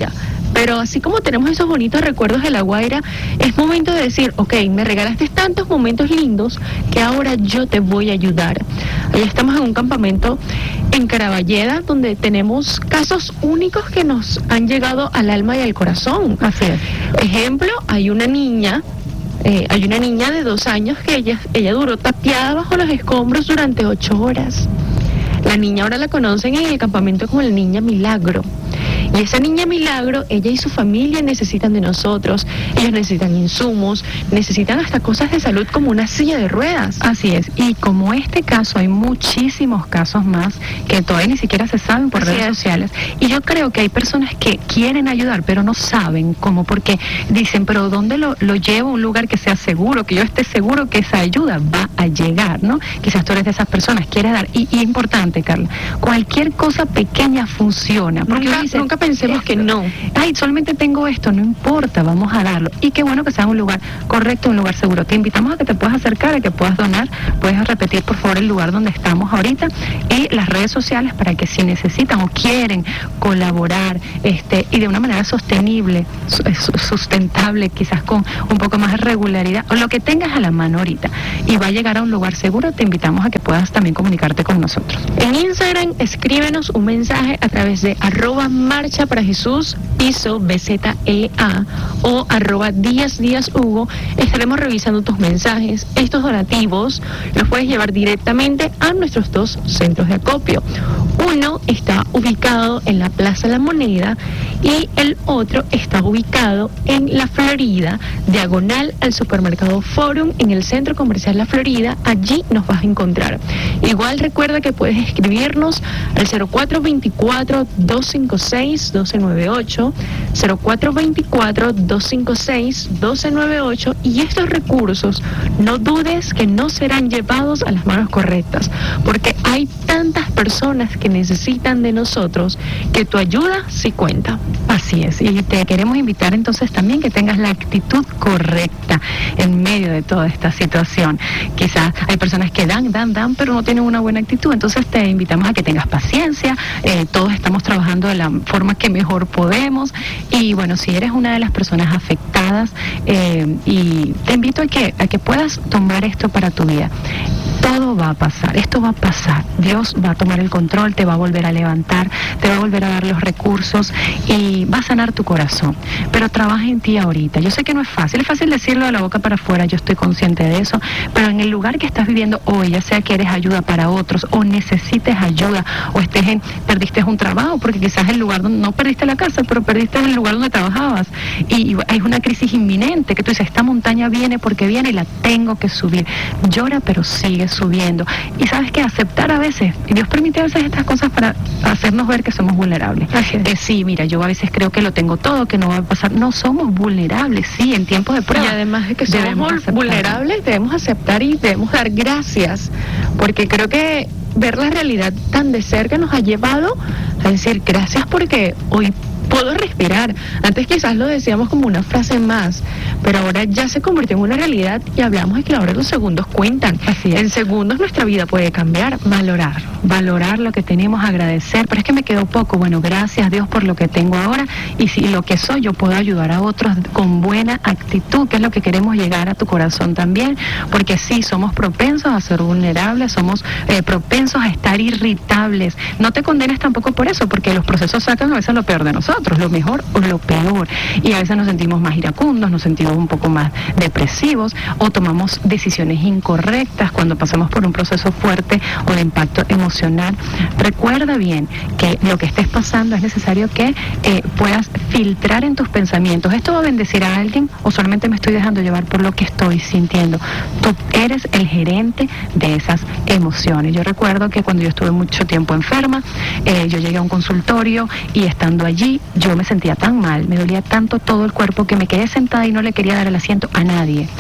Pero así como tenemos esos bonitos recuerdos de La Guaira, es momento de decir, ok, me regalaste tantos momentos lindos que ahora yo te voy a ayudar. Allá estamos en un campamento en Caraballeda, donde tenemos casos únicos que nos han llegado al alma y al corazón. Así es. Ejemplo, hay una niña, eh, hay una niña de dos años que ella, ella duró tapiada bajo los escombros durante ocho horas. La niña ahora la conocen en el campamento como la Niña Milagro. Y esa Niña Milagro, ella y su familia necesitan de nosotros, ellos necesitan insumos, necesitan hasta cosas de salud como una silla de ruedas. Así es, y como este caso hay muchísimos casos más que todavía ni siquiera se saben por Así redes es. sociales, y yo creo que hay personas que quieren ayudar pero no saben cómo, porque dicen, pero ¿dónde lo, lo llevo a un lugar que sea seguro, que yo esté seguro que esa ayuda va a llegar, ¿no? Quizás tú eres de esas personas, quieres dar, y, y importante, Carla, cualquier cosa pequeña funciona, porque Nunca, uno dice, nunca pensemos que no. ay, solamente tengo esto, no importa, vamos a darlo. Y qué bueno que sea un lugar correcto, un lugar seguro. Te invitamos a que te puedas acercar, a que puedas donar. Puedes repetir, por favor, el lugar donde estamos ahorita y las redes sociales para que si necesitan o quieren colaborar este y de una manera sostenible, su- sustentable, quizás con un poco más de regularidad, o lo que tengas a la mano ahorita, y va a llegar a un lugar seguro, te invitamos a que puedas también comunicarte con nosotros. En Instagram, escríbenos un mensaje a través de arroba marcha para Jesús, piso B Z L A o arroba Díaz Díaz Hugo. Estaremos revisando tus mensajes. Estos donativos los puedes llevar directamente a nuestros dos centros de acopio. Uno está ubicado en la Plaza La Moneda y el otro está ubicado en La Florida, diagonal al supermercado Forum, en el Centro Comercial La Florida. Allí nos vas a encontrar. Igual recuerda que puedes escribirnos al cero cuatro dos cuatro, dos cinco seis, uno dos nueve ocho, cero cuatro dos cuatro, dos cinco seis, uno dos nueve ocho, y estos recursos no dudes que no serán llevados a las manos correctas, porque hay tantas personas que necesitan de nosotros que tu ayuda sí cuenta. Así es, y te queremos invitar entonces también que tengas la actitud correcta en medio de toda esta situación. Quizás hay personas que dan, dan, dan, pero no tienen una buena actitud, entonces te invitamos a que tengas paciencia. Eh, todos estamos trabajando de la forma que mejor podemos, y bueno, si eres una de las personas afectadas, eh, y te invito a que, a que puedas tomar esto para tu vida. Todo va a pasar, esto va a pasar, Dios va a tomar el control, te va a volver a levantar, te va a volver a dar los recursos y va a sanar tu corazón, pero trabaja en ti ahorita. Yo sé que no es fácil, es fácil decirlo de la boca para afuera, yo estoy consciente de eso, pero en el lugar que estás viviendo hoy, ya sea que eres ayuda para otros o necesites ayuda o estés en, perdiste un trabajo, porque quizás el lugar donde, no perdiste la casa, pero perdiste el lugar donde trabajabas, y, y hay una crisis inminente que tú dices, esta montaña viene porque viene y la tengo que subir. Llora, pero sigue subiendo. Y sabes que aceptar a veces, y Dios permite a veces estas cosas para hacernos ver que somos vulnerables. Eh, sí, mira, yo a veces creo que lo tengo todo, que no va a pasar. No, somos vulnerables, sí, en tiempos de prueba. Y además de que somos debemos aceptar. vulnerables, debemos aceptar y debemos dar gracias, porque creo que ver la realidad tan de cerca nos ha llevado a decir gracias porque hoy puedo respirar. Antes quizás lo decíamos como una frase más, pero ahora ya se convirtió en una realidad y hablamos de que ahora los segundos cuentan. Así es. En segundos nuestra vida puede cambiar. Valorar, valorar lo que tenemos, agradecer, pero es que me quedó poco. Bueno, gracias Dios por lo que tengo ahora, y si lo que soy yo puedo ayudar a otros con buena actitud, que es lo que queremos llegar a tu corazón también, porque sí, somos propensos a ser vulnerables, somos eh, propensos a estar irritables. No te condenes tampoco por eso, porque los procesos sacan a veces lo peor de nosotros, lo mejor o lo peor, y a veces nos sentimos más iracundos, nos sentimos un poco más depresivos, o tomamos decisiones incorrectas cuando pasamos por un proceso fuerte o de impacto emocional. Recuerda bien que lo que estés pasando es necesario que eh, puedas filtrar en tus pensamientos. ¿Esto va a bendecir a alguien o solamente me estoy dejando llevar por lo que estoy sintiendo? Tú eres el gerente de esas emociones. Yo recuerdo que cuando yo estuve mucho tiempo enferma, eh, yo llegué a un consultorio y estando allí yo me sentía tan mal, me dolía tanto todo el cuerpo que me quedé sentada y no le quería dar el asiento a nadie.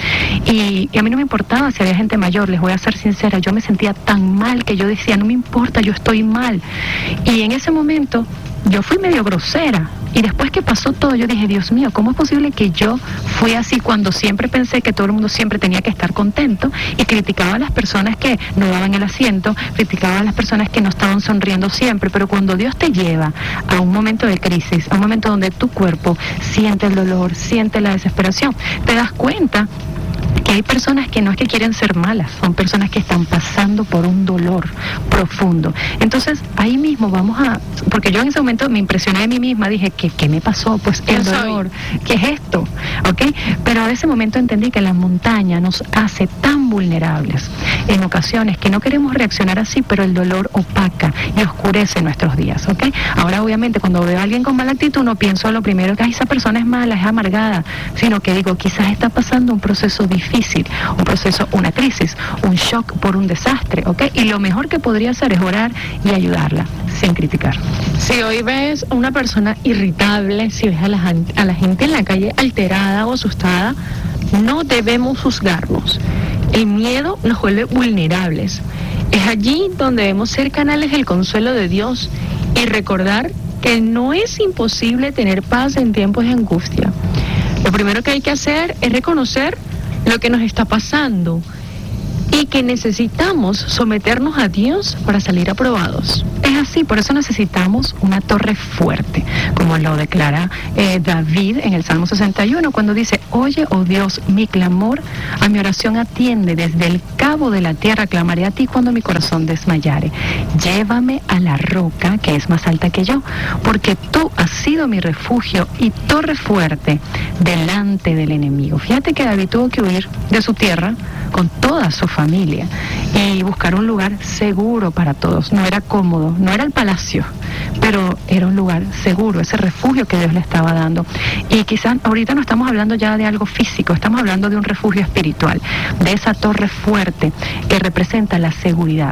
Y, y a mí no me importaba si había gente mayor, les voy a ser sincera, yo me sentía tan mal que yo decía, no me importa, yo estoy mal. Y en ese momento yo fui medio grosera, Y después que pasó todo, yo dije, Dios mío, ¿cómo es posible que yo fui así cuando siempre pensé que todo el mundo siempre tenía que estar contento? Y criticaba a las personas que no daban el asiento, criticaba a las personas que no estaban sonriendo siempre, pero cuando Dios te lleva a un momento de crisis, a un momento donde tu cuerpo siente el dolor, siente la desesperación, te das cuenta que hay personas que no es que quieren ser malas, son personas que están pasando por un dolor profundo. Entonces, ahí mismo vamos a... Porque yo en ese momento me impresioné de mí misma, dije, ¿qué, qué me pasó? Pues el dolor, ¿qué es esto? ¿Ok? Pero en ese momento entendí que la montaña nos hace tan vulnerables en ocasiones que no queremos reaccionar así, pero el dolor opaca y oscurece nuestros días, ¿ok? Ahora, obviamente, cuando veo a alguien con mala actitud, no pienso lo primero que, ay, esa persona es mala, es amargada, sino que digo, quizás está pasando un proceso difícil, un proceso, una crisis, un shock por un desastre, ¿ok? Y lo mejor que podría hacer es orar y ayudarla, sin criticar. Si hoy ves a una persona irritable, si ves a la, a la gente en la calle alterada o asustada, no debemos juzgarnos. El miedo nos vuelve vulnerables. Es allí donde debemos ser canales del consuelo de Dios y recordar que no es imposible tener paz en tiempos de angustia. Lo primero que hay que hacer es reconocer lo que nos está pasando y que necesitamos someternos a Dios para salir aprobados. Es así, por eso necesitamos una torre fuerte, como lo declara eh, David en el Salmo sesenta y uno, cuando dice, oye, oh Dios, mi clamor, a mi oración atiende, desde el cabo de la tierra clamaré a ti cuando mi corazón desmayare. Llévame a la roca que es más alta que yo, porque tú has sido mi refugio y torre fuerte delante del enemigo. Fíjate que David tuvo que huir de su tierra con toda su familia y buscar un lugar seguro para todos. No era cómodo, no era el palacio, pero era un lugar seguro, ese refugio que Dios le estaba dando. Y quizás ahorita no estamos hablando ya de algo físico, estamos hablando de un refugio espiritual, de esa torre fuerte que representa la seguridad.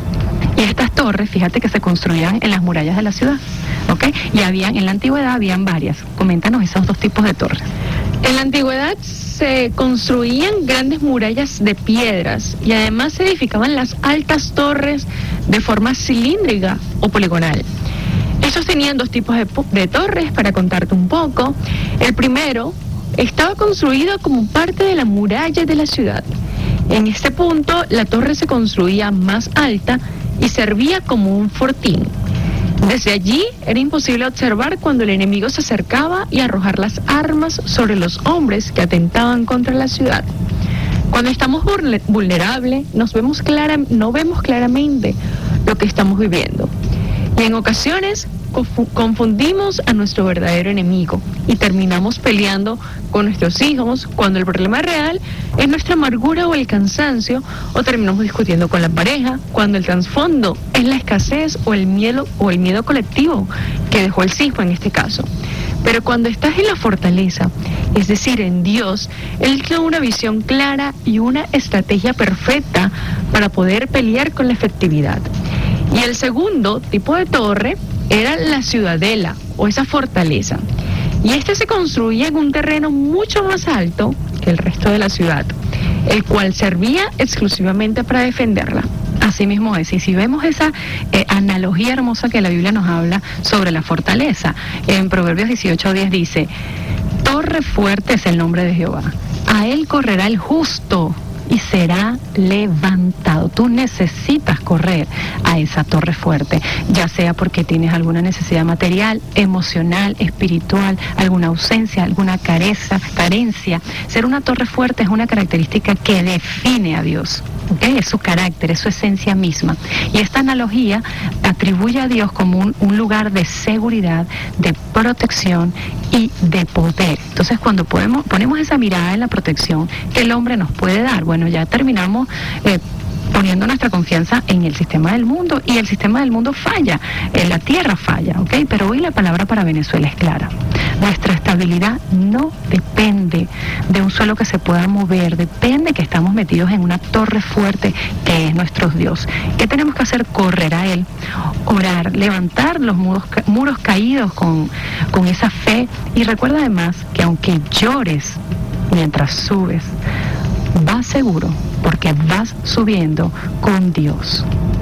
Y estas torres, fíjate que se construían en las murallas de la ciudad, ¿ok? Y habían, en la antigüedad habían varias. Coméntanos esos dos tipos de torres. En la antigüedad se construían grandes murallas de piedras y además se edificaban las altas torres de forma cilíndrica o poligonal. Estos tenían dos tipos de, de torres, para contarte un poco. El primero estaba construido como parte de la muralla de la ciudad. En este punto, la torre se construía más alta y servía como un fortín. Desde allí era imposible observar cuando el enemigo se acercaba y arrojar las armas sobre los hombres que atentaban contra la ciudad. Cuando estamos vulnerables, nos vemos clara, no vemos claramente lo que estamos viviendo. Y en ocasiones confundimos a nuestro verdadero enemigo y terminamos peleando con nuestros hijos cuando el problema real es nuestra amargura o el cansancio, o terminamos discutiendo con la pareja cuando el trasfondo es la escasez o el miedo o el miedo colectivo que dejó el sismo en este caso. Pero cuando estás en la fortaleza, es decir, en Dios, Él te da una visión clara y una estrategia perfecta para poder pelear con la efectividad. Y el segundo tipo de torre era la ciudadela o esa fortaleza. Y este se construía en un terreno mucho más alto que el resto de la ciudad, el cual servía exclusivamente para defenderla. Así mismo es, y si vemos esa eh, analogía hermosa que la Biblia nos habla sobre la fortaleza, en Proverbios dieciocho diez dice, torre fuerte es el nombre de Jehová, a él correrá el justo y será levantado. Tú necesitas correr a esa torre fuerte, ya sea porque tienes alguna necesidad material, emocional, espiritual, alguna ausencia, alguna careza, carencia. Ser una torre fuerte es una característica que define a Dios, ¿okay? Es su carácter, es su esencia misma. Y esta analogía atribuye a Dios como un, un lugar de seguridad, de protección y de poder. Entonces, cuando podemos, ponemos esa mirada en la protección que el hombre nos puede dar, bueno, ya terminamos eh, poniendo nuestra confianza en el sistema del mundo, y el sistema del mundo falla, eh, la tierra falla, ¿ok? Pero hoy la palabra para Venezuela es clara. Nuestra estabilidad no depende de un suelo que se pueda mover, depende que estamos metidos en una torre fuerte que es nuestro Dios. ¿Qué tenemos que hacer? Correr a Él, orar, levantar los muros, muros caídos con, con esa fe, y recuerda además que aunque llores mientras subes, vas seguro porque vas subiendo con Dios.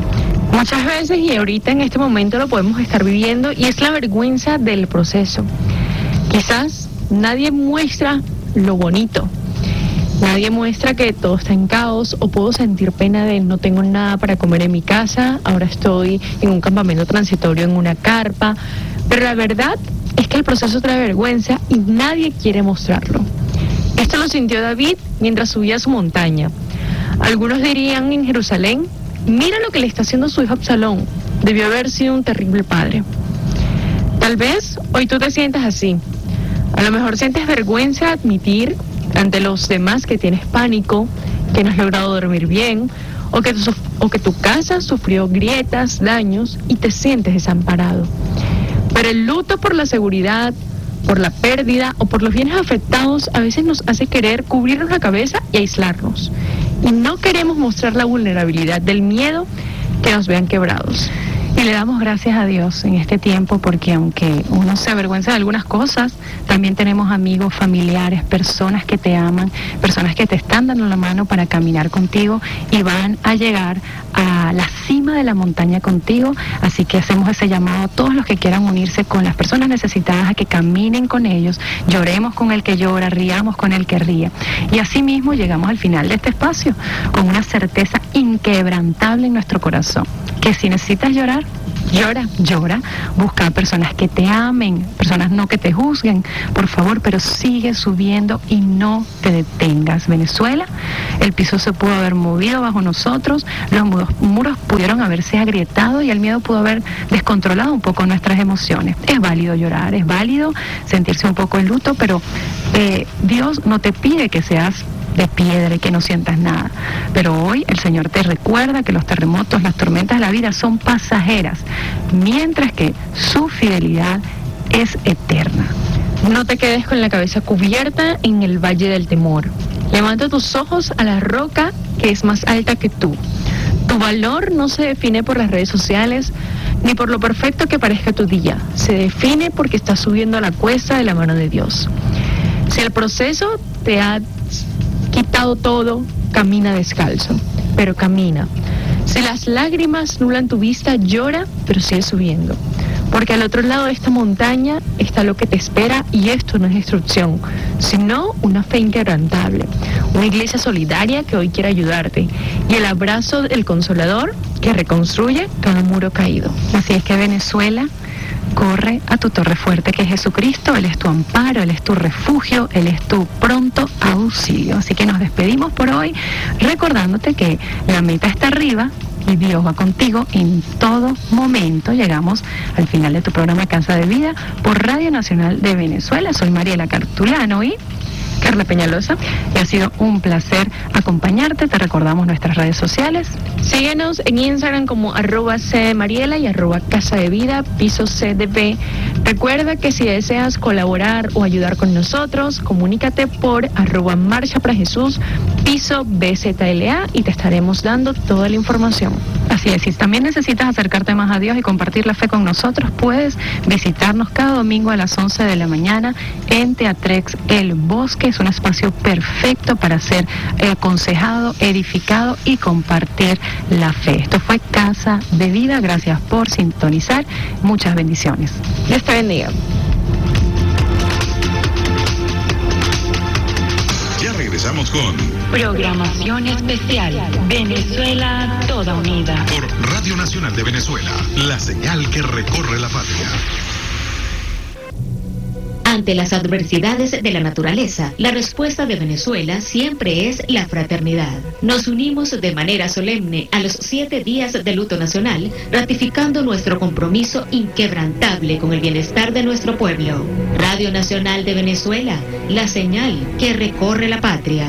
Muchas veces, y ahorita en este momento lo podemos estar viviendo, y es la vergüenza del proceso. Quizás nadie muestra lo bonito, nadie muestra que todo está en caos, o puedo sentir pena de no tengo nada para comer en mi casa, ahora estoy en un campamento transitorio en una carpa, pero la verdad es que el proceso trae vergüenza y nadie quiere mostrarlo. Esto lo sintió David mientras subía a su montaña. Algunos dirían en Jerusalén: mira lo que le está haciendo su hijo Absalón, debió haber sido un terrible padre. Tal vez hoy tú te sientas así. A lo mejor sientes vergüenza de admitir ante los demás que tienes pánico, que no has logrado dormir bien, o que, tu, o que tu casa sufrió grietas, daños, y te sientes desamparado. Pero el luto por la seguridad, por la pérdida o por los bienes afectados a veces nos hace querer cubrirnos la cabeza y aislarnos. Y no queremos mostrar la vulnerabilidad del miedo que nos vean quebrados. Y le damos gracias a Dios en este tiempo, porque aunque uno se avergüenza de algunas cosas, también tenemos amigos, familiares, personas que te aman, personas que te están dando la mano para caminar contigo y van a llegar a la cima de la montaña contigo. Así que hacemos ese llamado a todos los que quieran unirse con las personas necesitadas a que caminen con ellos, lloremos con el que llora, riamos con el que ríe. Y así mismo llegamos al final de este espacio con una certeza inquebrantable en nuestro corazón, que si necesitas llorar, llora, llora, busca personas que te amen, personas no que te juzguen, por favor, pero sigue subiendo y no te detengas. Venezuela, el piso se pudo haber movido bajo nosotros, los muros, muros pudieron haberse agrietado y el miedo pudo haber descontrolado un poco nuestras emociones. Es válido llorar, es válido sentirse un poco en luto, pero eh, Dios no te pide que seas de piedra y que no sientas nada. Pero hoy el Señor te recuerda que los terremotos, las tormentas de la vida son pasajeras, mientras que su fidelidad es eterna. No te quedes con la cabeza cubierta en el valle del temor. Levanta tus ojos a la roca que es más alta que tú. Tu valor no se define por las redes sociales ni por lo perfecto que parezca tu día. Se define porque estás subiendo a la cuesta de la mano de Dios. Si el proceso te ha quitado todo, camina descalzo, pero camina. Si las lágrimas nublan tu vista, llora, pero sigue subiendo. Porque al otro lado de esta montaña está lo que te espera, y esto no es destrucción, sino una fe inquebrantable. Una iglesia solidaria que hoy quiere ayudarte, y el abrazo del Consolador que reconstruye cada muro caído. Así es que Venezuela, corre a tu torre fuerte, que es Jesucristo. Él es tu amparo, Él es tu refugio, Él es tu pronto auxilio. Así que nos despedimos por hoy recordándote que la meta está arriba y Dios va contigo en todo momento. Llegamos al final de tu programa Casa de Vida por Radio Nacional de Venezuela. Soy Mariela Cartulano y Carla Peñalosa, y ha sido un placer acompañarte. Te recordamos nuestras redes sociales. Síguenos en Instagram como arroba cdmariela y arroba casa de vida, piso C D B. Recuerda que si deseas colaborar o ayudar con nosotros, comunícate por arroba marcha para Jesús, piso B Z L A, y te estaremos dando toda la información. Así es, si también necesitas acercarte más a Dios y compartir la fe con nosotros, puedes visitarnos cada domingo a las once de la mañana en Teatrex El Bosque. Es un espacio perfecto para ser aconsejado, edificado y compartir la fe. Esto fue Casa de Vida. Gracias por sintonizar. Muchas bendiciones. Dios te bendiga. Ya regresamos con Programación Especial Venezuela Toda Unida por Radio Nacional de Venezuela, la señal que recorre la patria. Ante las adversidades de la naturaleza, la respuesta de Venezuela siempre es la fraternidad. Nos unimos de manera solemne a los siete días de luto nacional, ratificando nuestro compromiso inquebrantable con el bienestar de nuestro pueblo. Radio Nacional de Venezuela, la señal que recorre la patria.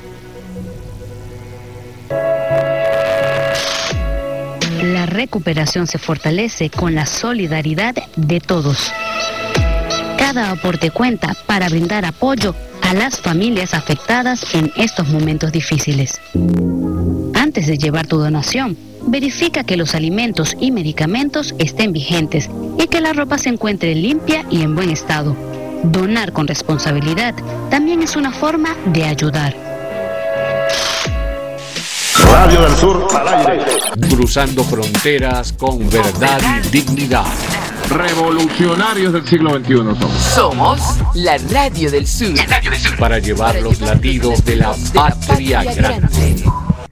La recuperación se fortalece con la solidaridad de todos. Cada aporte cuenta para brindar apoyo a las familias afectadas en estos momentos difíciles. Antes de llevar tu donación, verifica que los alimentos y medicamentos estén vigentes y que la ropa se encuentre limpia y en buen estado. Donar con responsabilidad también es una forma de ayudar. Radio del Sur al aire. Cruzando fronteras con verdad y dignidad. Revolucionarios del siglo veintiuno somos. Somos la Radio del Sur. La Radio del Sur. Para llevar los latidos de la patria grande.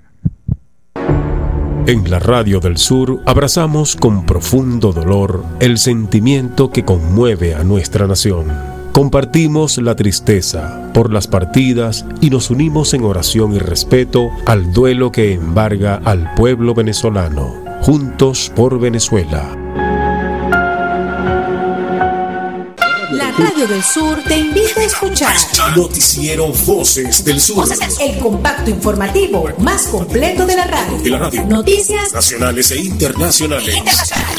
En la Radio del Sur abrazamos con profundo dolor el sentimiento que conmueve a nuestra nación. Compartimos la tristeza por las partidas y nos unimos en oración y respeto al duelo que embarga al pueblo venezolano. Juntos por Venezuela. La Radio del Sur te invita a escuchar Noticiero Voces del Sur, el compacto informativo más completo de la radio. De la radio. Noticias nacionales e internacionales. internacionales.